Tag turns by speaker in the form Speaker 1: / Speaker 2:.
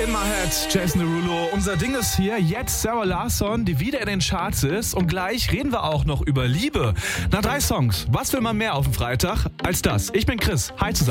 Speaker 1: In My Head, Jason Derulo. Unser Ding ist hier jetzt Sarah Larsson, die wieder in den Charts ist. Und gleich reden wir auch noch über Liebe. Nach 3 Songs. Was will man mehr auf dem Freitag als das? Ich bin Chris. Hi zusammen.